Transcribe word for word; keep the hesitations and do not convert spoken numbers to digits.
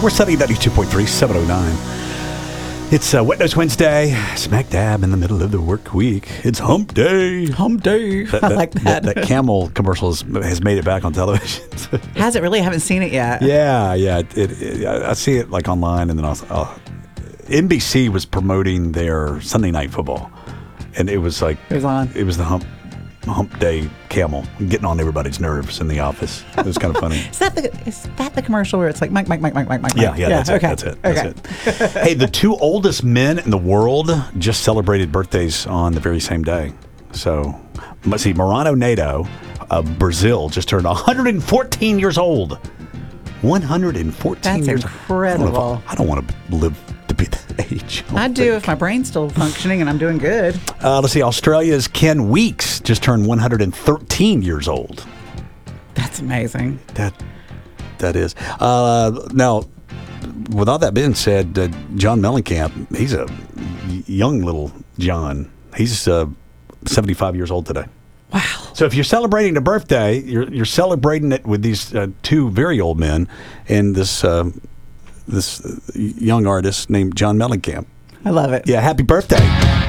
We're Sunny ninety-two point three, seven oh nine. It's uh, Wet Nose Wednesday, smack dab in the middle of the work week. It's hump day. Hump day. That, I that, like that. That, that Camel commercial has, has made it back on television. Has it really? I haven't seen it yet. yeah, yeah. It, it, it, I see it like online, and then I'll, I'll, N B C was promoting their Sunday Night Football, and it was like It was on. It was the hump hump day Camel getting on everybody's nerves in the office. It was kind of funny. Is that the is that the commercial where it's like Mike, Mike, Mike, Mike, Mike, Mike? Yeah, yeah, that's okay. it. That's it. Okay. That's it. Hey, the two oldest men in the world just celebrated birthdays on the very same day. So, let's see, Morano Nato of Brazil just turned one hundred fourteen years old. one hundred fourteen That's years. incredible. I don't, know if I, I don't want to live to be that age. I I do think. if my brain's still functioning and I'm doing good. Uh, let's see, Australia's Ken Weeks just turned one hundred thirteen years old. That's amazing. That that is. Uh, now, with all that being said, uh, John Mellencamp, he's a y- young little John. He's uh, seventy-five years old today. Wow. So if you're celebrating a birthday, you're you're celebrating it with these uh, two very old men and this uh, this young artist named John Mellencamp. I love it. Yeah, happy birthday.